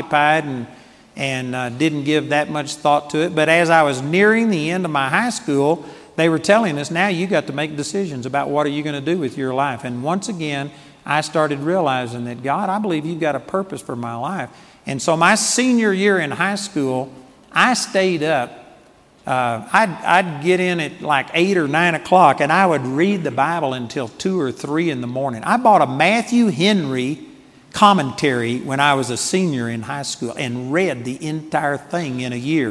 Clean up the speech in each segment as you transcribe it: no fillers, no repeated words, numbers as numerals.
occupied and didn't give that much thought to it. But as I was nearing the end of my high school, they were telling us, now you got to make decisions about what are you going to do with your life. And once again, I started realizing that, God, I believe you've got a purpose for my life. And so my senior year in high school, I stayed up. I'd get in at like 8 or 9 o'clock, and I would read the Bible until 2 or 3 in the morning. I bought a Matthew Henry commentary when I was a senior in high school and read the entire thing in a year.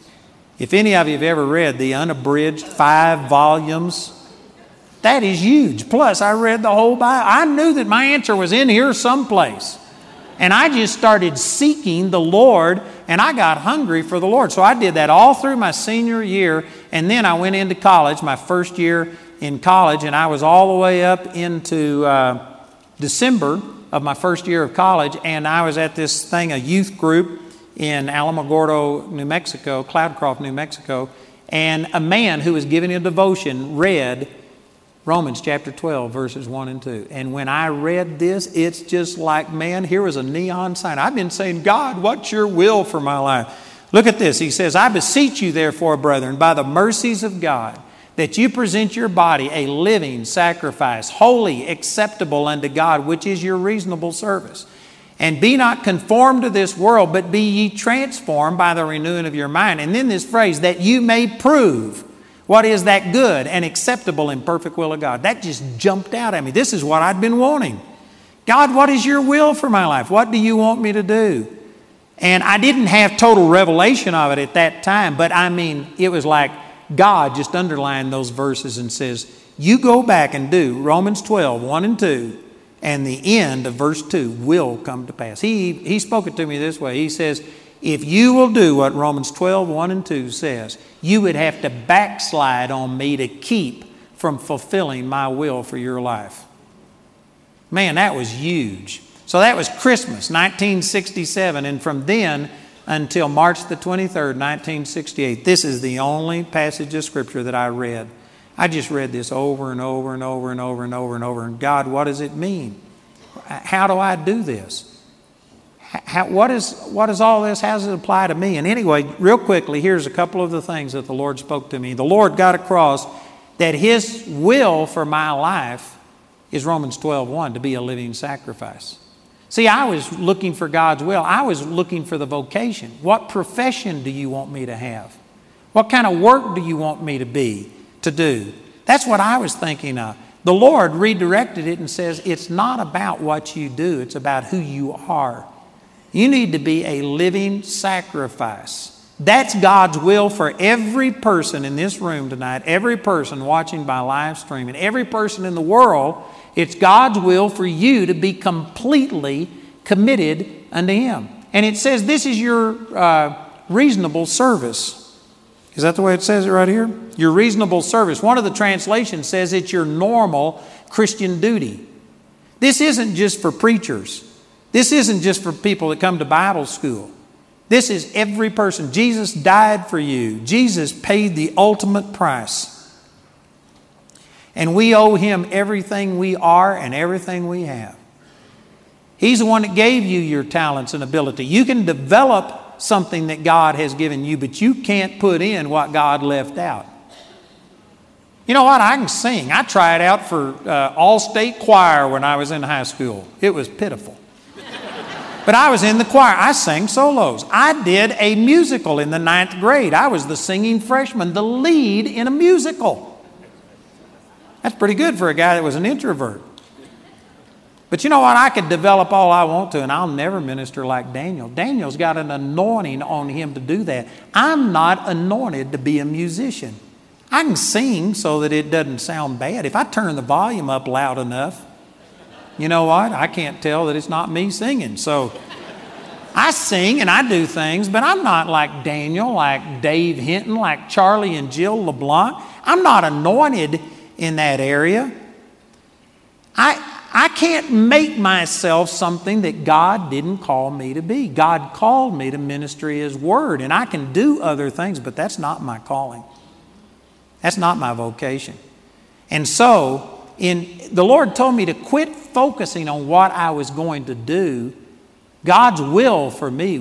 If any of you have ever read the unabridged 5 volumes, that is huge. Plus, I read the whole Bible. I knew that my answer was in here someplace. And I just started seeking the Lord, and I got hungry for the Lord. So I did that all through my senior year, and then I went into college, my first year in college, and I was all the way up into December of my first year of college, and I was at this thing, a youth group in Alamogordo, New Mexico, Cloudcroft, New Mexico, and a man who was giving a devotion read Romans chapter 12, verses 1 and 2. And when I read this, it's just like, man, here was a neon sign. I've been saying, God, what's your will for my life? Look at this. He says, I beseech you, therefore, brethren, by the mercies of God, that you present your body a living sacrifice, holy, acceptable unto God, which is your reasonable service. And be not conformed to this world, but be ye transformed by the renewing of your mind. And then this phrase, that you may prove what is that good and acceptable and perfect will of God. That just jumped out at me. This is what I'd been wanting. God, what is your will for my life? What do you want me to do? And I didn't have total revelation of it at that time, but I mean, it was like God just underlined those verses and says, you go back and do Romans 12, 1 and 2, and the end of verse 2 will come to pass. He spoke it to me this way. He says, if you will do what Romans 12, 1 and 2 says, you would have to backslide on me to keep from fulfilling my will for your life. Man, that was huge. So that was Christmas, 1967. And from then until March the 23rd, 1968, this is the only passage of Scripture that I read. I just read this over and over and over and over and over and over. And God, what does it mean? How do I do this? What is all this? How does it apply to me? And anyway, real quickly, here's a couple of the things that the Lord spoke to me. The Lord got across that His will for my life is Romans 12:1, to be a living sacrifice. See, I was looking for God's will. I was looking for the vocation. What profession do you want me to have? What kind of work do you want me to do? That's what I was thinking of. The Lord redirected it and says, it's not about what you do. It's about who you are. You need to be a living sacrifice. That's God's will for every person in this room tonight, every person watching by live stream, and every person in the world. It's God's will for you to be completely committed unto Him. And it says this is your reasonable service. Is that the way it says it right here? Your reasonable service. One of the translations says it's your normal Christian duty. This isn't just for preachers. This isn't just for people that come to Bible school. This is every person. Jesus died for you. Jesus paid the ultimate price. And we owe Him everything we are and everything we have. He's the one that gave you your talents and ability. You can develop something that God has given you, but you can't put in what God left out. You know what? I can sing. I tried out for all-state choir when I was in high school. It was pitiful. But I was in the choir. I sang solos. I did a musical in the 9th grade. I was the singing freshman, the lead in a musical. That's pretty good for a guy that was an introvert. But you know what? I could develop all I want to, and I'll never minister like Daniel. Daniel's got an anointing on him to do that. I'm not anointed to be a musician. I can sing so that it doesn't sound bad. If I turn the volume up loud enough, you know what? I can't tell that it's not me singing. So I sing and I do things, but I'm not like Daniel, like Dave Hinton, like Charlie and Jill LeBlanc. I'm not anointed in that area. I can't make myself something that God didn't call me to be. God called me to ministry His Word, and I can do other things, but that's not my calling. That's not my vocation. And so, the Lord told me to quit focusing on what I was going to do. God's will for me